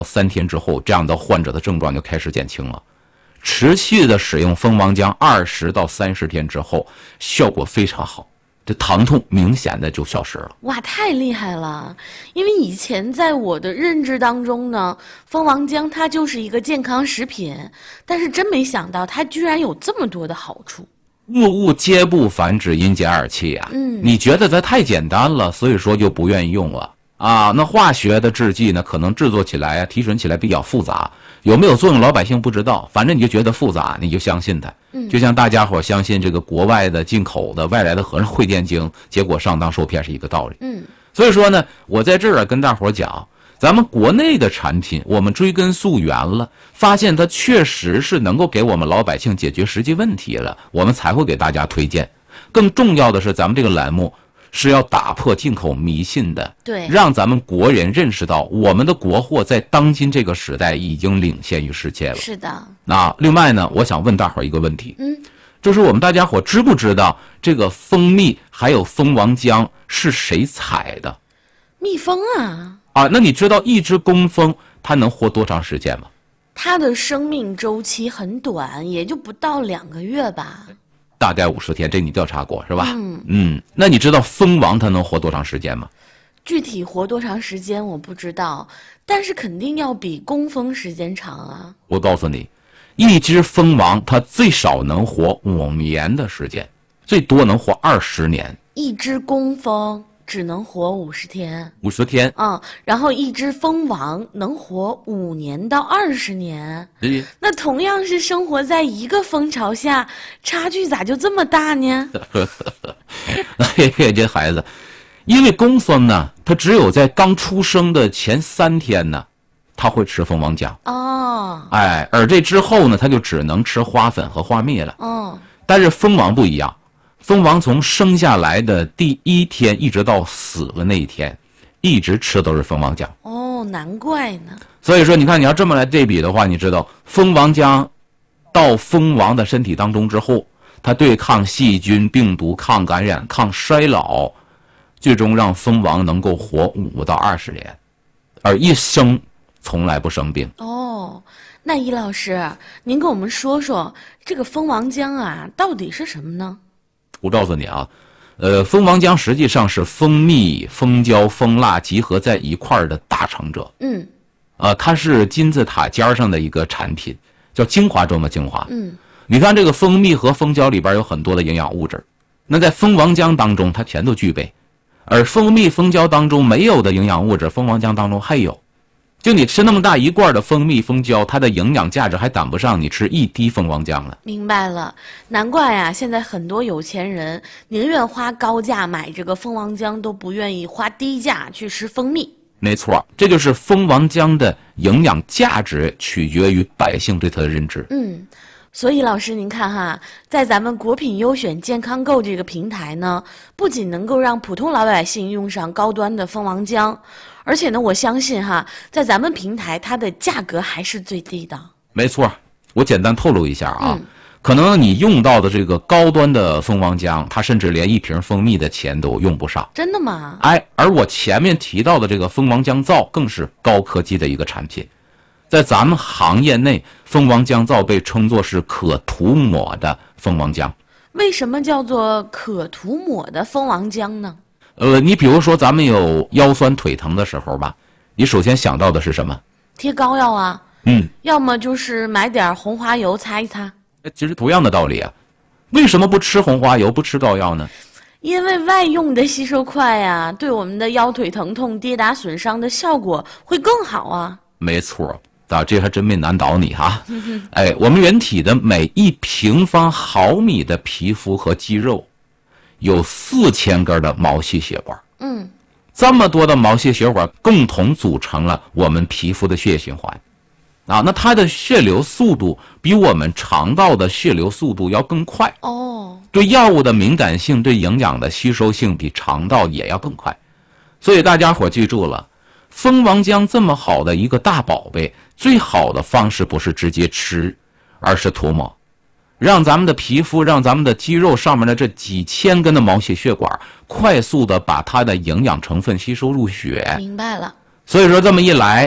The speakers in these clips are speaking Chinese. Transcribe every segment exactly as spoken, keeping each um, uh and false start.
三天之后，这样的患者的症状就开始减轻了。持续的使用蜂王浆二十到三十天之后，效果非常好，这疼痛明显的就消失了。 哇，太厉害了！因为以前在我的认知当中呢，蜂王浆它就是一个健康食品，但是真没想到它居然有这么多的好处。 物物皆不繁殖，阴间二气啊！嗯，你觉得它太简单了，所以说就不愿意用了啊。那化学的制剂呢，可能制作起来啊，提纯起来比较复杂，有没有作用老百姓不知道，反正你就觉得复杂，你就相信它。嗯，就像大家伙相信这个国外的进口的外来的和尚会念经，结果上当受骗是一个道理。嗯，所以说呢，我在这儿跟大伙讲，咱们国内的产品，我们追根溯源了，发现它确实是能够给我们老百姓解决实际问题了，我们才会给大家推荐。更重要的是，咱们这个栏目是要打破进口迷信的， 对， 让咱们国人认识到我们的国货在当今这个时代已经领先于世界了。 是的。 那另外呢，我想问大伙儿一个问题，嗯，就是我们大家伙知不知道这个蜂蜜还有蜂王浆是谁采的？ 蜜蜂啊。 啊，那你知道一只工蜂它能活多长时间吗？ 它的生命周期很短，也就不到两个月吧。 大概五十天，这你调查过是吧？嗯嗯。那你知道蜂王它能活多长时间吗？ 具体活多长时间我不知道，但是肯定要比工蜂时间长啊。 我告诉你，一只蜂王它最少能活五年的时间，最多能活二十年。 一只工蜂只能活五十天， 五十天， 嗯，然后一只蜂王能活五年到二十年， 嗯， 那同样是生活在一个蜂巢下，差距咋就这么大呢？ 嘿嘿，这孩子，因为工蜂呢，它只有在刚出生的前三天呢，它会吃蜂王浆哦， 哎，而这之后呢，它就只能吃花粉和花蜜了。 哦， 但是蜂王不一样。蜂王从生下来的第一天一直到死的那一天，一直吃都是蜂王浆。 哦，难怪呢。 所以说，你看你要这么来对比的话，你知道蜂王浆到蜂王的身体当中之后，它对抗细菌、病毒、抗感染、抗衰老，最终让蜂王能够活五到二十年，而一生从来不生病。 哦，那易老师，您跟我们说说这个蜂王浆啊，到底是什么呢？ 我告诉你啊，呃，蜂王浆实际上是蜂蜜、蜂胶、蜂蜡集合在一块儿的大成者。 嗯， 呃，它是金字塔尖上的一个产品，叫精华中的精华。 嗯， 你看这个蜂蜜和蜂胶里边有很多的营养物质，那在蜂王浆当中它全都具备，而蜂蜜、蜂胶当中没有的营养物质，蜂王浆当中还有。就你吃那么大一罐的蜂蜜、蜂胶，它的营养价值还赶不上你吃一滴蜂王浆了。 明白了，难怪呀、啊，现在很多有钱人宁愿花高价买这个蜂王浆，都不愿意花低价去吃蜂蜜。 没错，这就是蜂王浆的营养价值取决于百姓对它的认知。 嗯，所以老师您看哈，在咱们国品优选健康购这个平台呢，不仅能够让普通老百姓用上高端的蜂王浆，而且呢，我相信哈，在咱们平台它的价格还是最低的。 没错，我简单透露一下啊， 嗯、 可能你用到的这个高端的蜂王浆，它甚至连一瓶蜂蜜的钱都用不上。 真的吗？ 哎，而我前面提到的这个蜂王浆皂更是高科技的一个产品，在咱们行业内，蜂王浆皂被称作是可涂抹的蜂王浆。 为什么叫做可涂抹的蜂王浆呢？ 呃，你比如说咱们有腰酸腿疼的时候吧，你首先想到的是什么？ 贴膏药啊， 嗯， 要么就是买点红花油擦一擦。 其实同样的道理啊，为什么不吃红花油，不吃膏药呢？ 因为外用的吸收快呀、啊，对我们的腰腿疼痛、跌打损伤的效果会更好啊。 没错，啊，这还真没难倒你哈。哎，我们人体的每一平方毫米的皮肤和肌肉，有四千根的毛细血管。 嗯， 这么多的毛细血管共同组成了我们皮肤的血液循环。啊，那它的血流速度比我们肠道的血流速度要更快。 哦， 对药物的敏感性、对营养的吸收性比肠道也要更快。所以大家伙记住了，蜂王浆这么好的一个大宝贝，最好的方式不是直接吃，而是涂抹，让咱们的皮肤，让咱们的肌肉上面的这几千根的毛细血管快速的把它的营养成分吸收入血。 明白了。 所以说这么一来，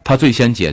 它最先解